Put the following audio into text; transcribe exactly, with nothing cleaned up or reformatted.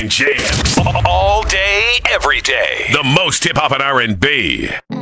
Jams all day, every day. The most hip hop and R and B.